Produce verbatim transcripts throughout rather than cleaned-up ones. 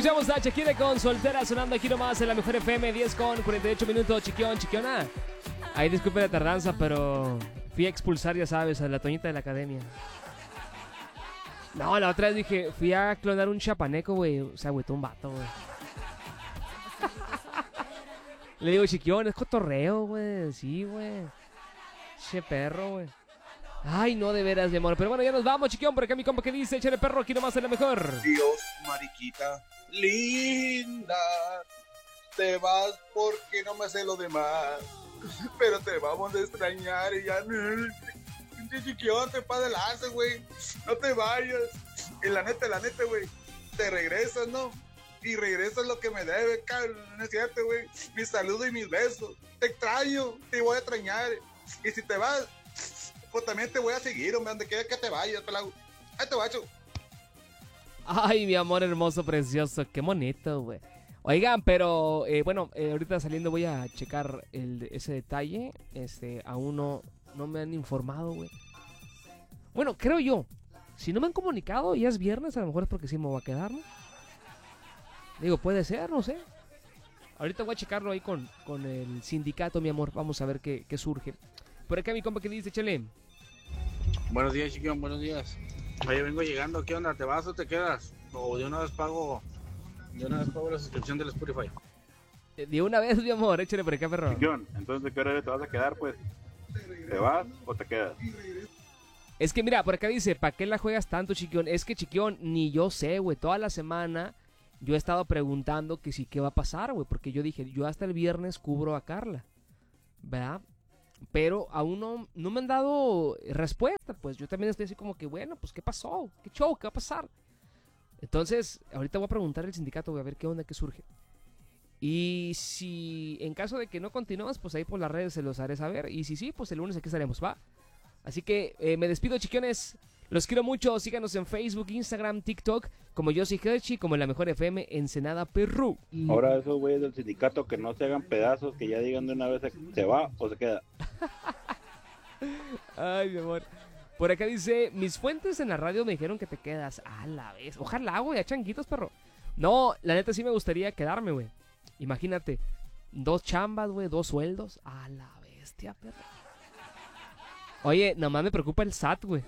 Escuchamos a Shakira con Soltera sonando aquí nomás en la mejor F M. Diez con cuarenta y ocho minutos. Chiquión, chiquiona. Ahí disculpe la tardanza, pero fui a expulsar, ya sabes, a la Toñita de la academia. No, la otra vez dije, fui a clonar un chapaneco, güey. O sea, güey, tú un vato, güey. Le digo, chiquión, es cotorreo, güey. Sí, güey. Che perro, güey. Ay, no, de veras, mi amor. Pero bueno, ya nos vamos, chiquión. Por acá mi compa que dice, échale perro, aquí nomás es la mejor. Dios, mariquita linda, te vas porque no me sé lo demás, pero te vamos a extrañar y ya no. Chiquión, te pasa el lance, güey. No te vayas. Y la neta, la neta, güey, te regresas, ¿no? Y regresas lo que me debe, cabrón. No es cierto, güey. Mi saludo y mis besos. Te extraño, te voy a extrañar. Y si te vas, pues también te voy a seguir, hombre, donde quiera que te vayas, pelado. Ahí te bacho. Ay, mi amor hermoso, precioso. Qué bonito, güey. Oigan, pero, eh, bueno, eh, ahorita saliendo voy a checar el, ese detalle. Este, aún no, no me han informado, güey. Bueno, creo yo. Si no me han comunicado y es viernes, a lo mejor es porque sí me voy a quedar, ¿no? Digo, puede ser, no sé. Ahorita voy a checarlo ahí con, con el sindicato, mi amor. Vamos a ver qué, qué surge. Por acá mi compa que dice, échale. Buenos días, chiquión, buenos días. Oye, vengo llegando, ¿qué onda? ¿Te vas o te quedas? O de una vez pago, de una vez pago la suscripción del Spotify. De una vez, mi amor, échale por acá, perro. Chiquión, entonces ¿de qué hora te vas a quedar, pues? ¿Te vas o te quedas? Es que mira, por acá dice, ¿para qué la juegas tanto, chiquión? Es que, chiquión, ni yo sé, güey. Toda la semana yo he estado preguntando que sí, ¿qué va a pasar, güey? Porque yo dije, yo hasta el viernes cubro a Carla, ¿verdad? Pero aún no, no me han dado respuesta, pues yo también estoy así como que, bueno, pues ¿qué pasó? ¿Qué show? ¿Qué va a pasar? Entonces, ahorita voy a preguntar al sindicato, voy a ver qué onda, qué surge. Y si en caso de que no continúas, pues ahí por las redes se los haré saber. Y si sí, pues el lunes aquí estaremos, ¿va? Así que eh, me despido, chiquiones. Los quiero mucho. Síganos en Facebook, Instagram, TikTok, como yo soy Hershey, como en la mejor F M, Ensenada, Perú. Ahora esos güeyes del sindicato que no se hagan pedazos, que ya digan de una vez se va o se queda. Ay, mi amor. Por acá dice, mis fuentes en la radio me dijeron que te quedas. A la vez. Ojalá, güey, a changuitos, perro. No, la neta sí me gustaría quedarme, güey. Imagínate, dos chambas, güey, dos sueldos. A la bestia, perro. Oye, nomás me preocupa el S A T, güey.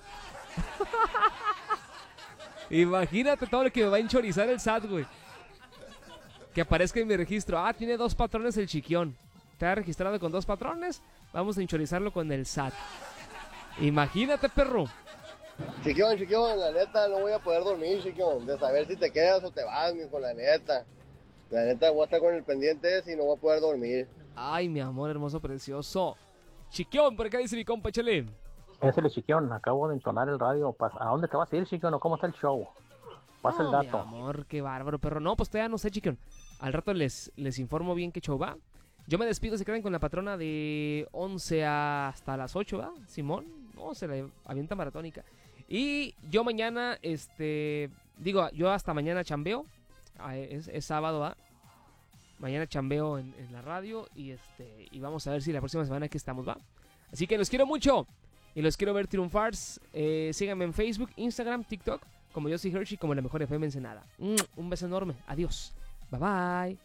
Imagínate todo lo que me va a enchorizar el S A T, güey. Que aparezca en mi registro. Ah, tiene dos patrones el chiquión. Está registrado con dos patrones. Vamos a enchorizarlo con el S A T. Imagínate, perro. Chiquión, chiquión, la neta no voy a poder dormir, chiquión. De saber si te quedas o te vas, mijo, la neta. La neta voy a estar con el pendiente ese y no voy a poder dormir. Ay, mi amor hermoso, precioso. Chiquión, por acá dice mi compa, échale. Es el Chiquión, acabo de entonar el radio. ¿A dónde te vas a ir, Chiquión? ¿Cómo está el show? Pasa No, el dato. Mi amor, qué bárbaro, perro. No, pues todavía no sé, Chiquión. Al rato les, les informo bien qué show va. Yo me despido, se quedan con la patrona de once hasta las ocho, ¿va? Simón, no, se la avienta maratónica. Y yo mañana, este, digo, yo hasta mañana chambeo. Es, es sábado, ¿va? Mañana chambeo en, en la radio y este y vamos a ver si la próxima semana aquí estamos, ¿va? Así que los quiero mucho y los quiero ver triunfar. Eh, síganme en Facebook, Instagram, TikTok, como yo soy Hershey, como la mejor F M Ensenada. Mm, un beso enorme. Adiós. Bye bye.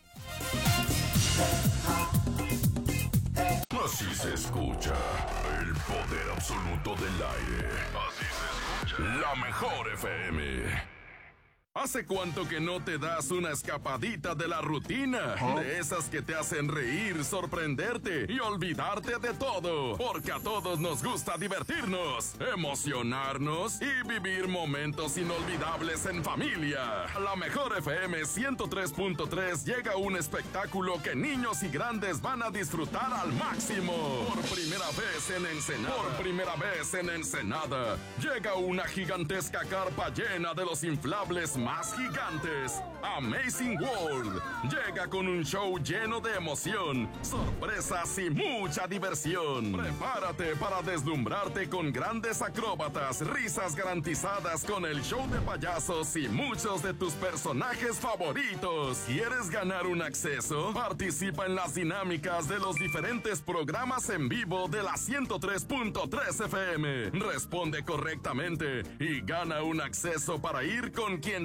Así se escucha el poder absoluto del aire. Así se escucha la mejor F M. ¿Hace cuánto que no te das una escapadita de la rutina? ¿Oh? De esas que te hacen reír, sorprenderte y olvidarte de todo. Porque a todos nos gusta divertirnos, emocionarnos y vivir momentos inolvidables en familia. A la mejor F M ciento tres punto tres llega un espectáculo que niños y grandes van a disfrutar al máximo. Por primera vez en Ensenada. Por primera vez en Ensenada. Llega una gigantesca carpa llena de los inflables más gigantes. Amazing World llega con un show lleno de emoción, sorpresas y mucha diversión. Prepárate para deslumbrarte con grandes acróbatas, risas garantizadas con el show de payasos y muchos de tus personajes favoritos. ¿Quieres ganar un acceso? Participa en las dinámicas de los diferentes programas en vivo de la ciento tres punto tres F M. Responde correctamente y gana un acceso para ir con quien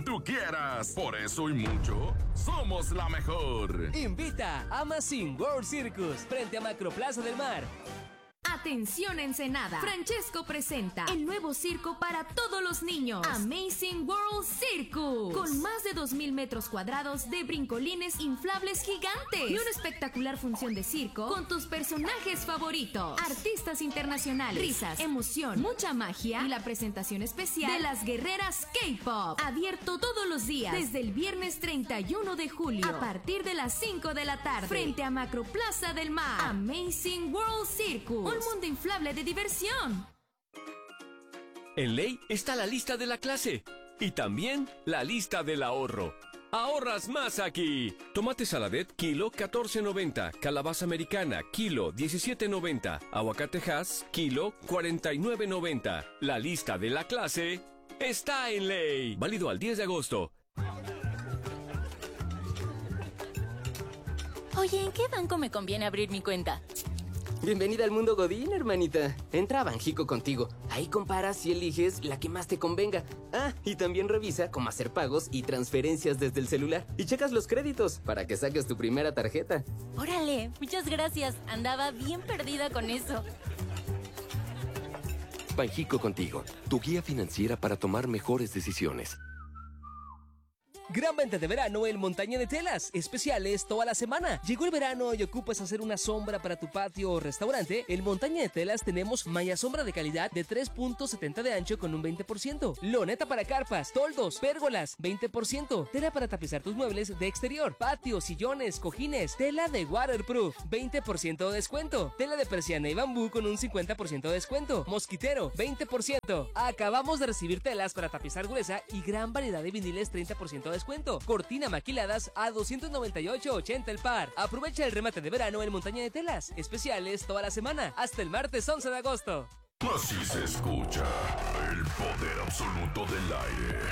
quien tú quieras. Por eso y mucho, somos la mejor. Invita a Amazing World Circus frente a Macroplaza del Mar. Atención Ensenada, Francesco presenta el nuevo circo para todos los niños, Amazing World Circus, con más de dos mil metros cuadrados de brincolines inflables gigantes y una espectacular función de circo con tus personajes favoritos, artistas internacionales, risas, emoción, mucha magia y la presentación especial de las guerreras K-pop, abierto todos los días desde el viernes treinta y uno de julio a partir de las cinco de la tarde frente a Macroplaza del Mar. Amazing World Circus, un mundo inflable de diversión. En Ley está la lista de la clase y también la lista del ahorro. ¡Ahorras más aquí! Tomate saladet, kilo catorce noventa. Calabaza americana, kilo diecisiete noventa. Aguacate Hass, kilo cuarenta y nueve noventa. La lista de la clase está en Ley. Válido al diez de agosto. Oye, ¿en qué banco me conviene abrir mi cuenta? Bienvenida al mundo Godín, hermanita. Entra a Banjico Contigo. Ahí comparas y eliges la que más te convenga. Ah, y también revisa cómo hacer pagos y transferencias desde el celular. Y checas los créditos para que saques tu primera tarjeta. Órale, muchas gracias. Andaba bien perdida con eso. Banjico Contigo, tu guía financiera para tomar mejores decisiones. Gran venta de verano en Montaña de Telas, especiales toda la semana. Llegó el verano y ocupas hacer una sombra para tu patio o restaurante. En Montaña de Telas tenemos malla sombra de calidad de tres punto setenta de ancho con un veinte por ciento. Loneta para carpas, toldos, pérgolas, veinte por ciento. Tela para tapizar tus muebles de exterior, patios, sillones, cojines. Tela de waterproof, veinte por ciento de descuento. Tela de persiana y bambú con un cincuenta por ciento de descuento. Mosquitero, veinte por ciento. Acabamos de recibir telas para tapizar gruesa y gran variedad de viniles, treinta por ciento de descuento. Cortina maquiladas a doscientos noventa y ocho ochenta el par. Aprovecha el remate de verano en Montaña de Telas. Especiales toda la semana hasta el martes once de agosto. Así se escucha el poder absoluto del aire.